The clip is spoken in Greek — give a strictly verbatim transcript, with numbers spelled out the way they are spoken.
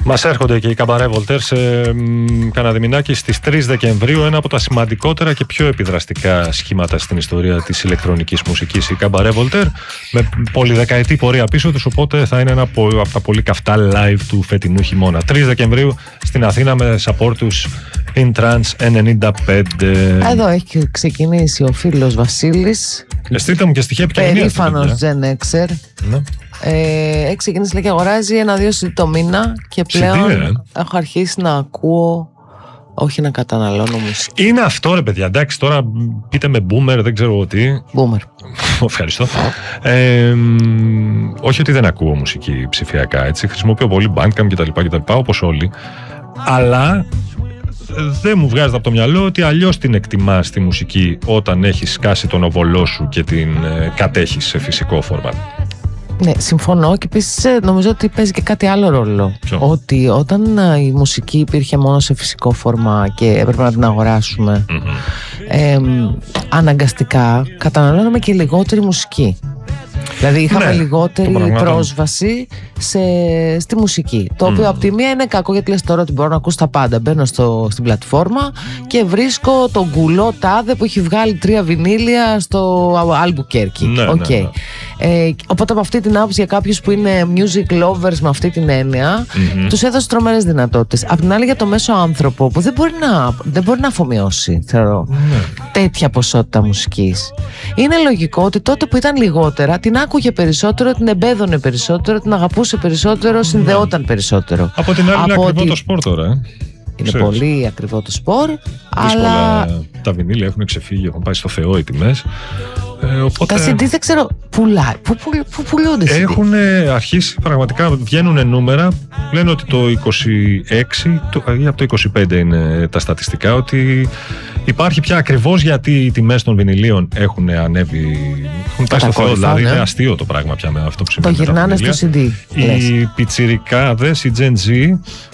Μας έρχονται και οι Καμπαρέ Βολτέρ σε κάνα διμηνάκι στις τρεις Δεκεμβρίου, ένα από τα σημαντικότερα και πιο επιδραστικά σχήματα στην ιστορία της ηλεκτρονικής μουσικής. Οι Καμπαρέ Βολτέρ με πολυδεκαετή πορεία πίσω τους, οπότε θα είναι ένα από τα πολύ καυτά live του φετινού χειμώνα. τρεις Δεκεμβρίου στην Αθήνα με support τους In Trance ενενήντα πέντε. Εδώ έχει ξεκινήσει ο φίλος Βασίλης. Εστείτε μου και στοιχεία επικοινωνίας. Περήφανος Gen Xer. Ναι. Ε, έχει ξεκινήσει λέει, και αγοράζει ένα-δύο σι ντι το μήνα και πλέον σι ντι, ε. έχω αρχίσει να ακούω, όχι να καταναλώνω μουσική. Είναι αυτό ρε παιδιά, εντάξει, τώρα πείτε με boomer, δεν ξέρω τι. Boomer. Ευχαριστώ. Ε, όχι ότι δεν ακούω μουσική ψηφιακά, έτσι. Χρησιμοποιώ πολύ Bandcamp κτλ, κτλ, όπως όλοι. Αλλά δεν μου βγάζεται από το μυαλό ότι αλλιώς την εκτιμάς τη μουσική όταν έχεις σκάσει τον οβολό σου και την ε, κατέχεις σε φυσικό φόρμα. Ναι, συμφωνώ και επίσης νομίζω ότι παίζει και κάτι άλλο ρόλο. Ποιο? Ότι όταν η μουσική υπήρχε μόνο σε φυσικό φόρμα και έπρεπε να την αγοράσουμε, mm-hmm. ε, αναγκαστικά καταναλώναμε και λιγότερη μουσική. Δηλαδή είχαμε ναι, λιγότερη πρόσβαση σε, στη μουσική. Το mm. οποίο από τη μία είναι κακό, γιατί λες τώρα ότι μπορώ να ακούσω τα πάντα. Μπαίνω στο, στην πλατφόρμα και βρίσκω τον κουλό τάδε που έχει βγάλει τρία βινίλια στο Albuquerque. Ναι, okay. ναι, ναι. Ε, οπότε από αυτή την άποψη, για κάποιους που είναι music lovers με αυτή την έννοια, mm-hmm. τους έδωσε τρομερές δυνατότητες. Απ' την άλλη, για το μέσο άνθρωπο που δεν μπορεί να, δεν μπορεί να αφομοιώσει, θεωρώ, mm. τέτοια ποσότητα μουσικής, είναι λογικό ότι τότε που ήταν λιγότερα την άκουγε περισσότερο, την εμπέδωνε περισσότερο, την αγαπούσε περισσότερο, συνδεόταν περισσότερο. Από την άλλη, είναι ακριβό ότι... το σπορ τώρα. Ε. Είναι Ξέρεις. πολύ ακριβό το σπορ. Δύσκολα, αλλά τα βινίλια έχουν ξεφύγει, έχουν πάει στο Θεό οι τιμές. Ε, οπότε... Τα σι ντι δεν ξέρω, πουλάει. Πού, πού, πού πουλούνται σι ντι? Έχουν αρχίσει, πραγματικά βγαίνουν νούμερα. Λένε ότι το είκοσι έξι το, ή από το είκοσι πέντε είναι τα στατιστικά, ότι υπάρχει πια, ακριβώς γιατί οι τιμές των βινιλίων έχουν ανέβει, έχουν πάει στο Θεό. Δηλαδή είναι αστείο το πράγμα πια με αυτό που συμβαίνει. Το γυρνάνε στο σι ντι. Οι πιτσιρικάδες, οι Gen Z,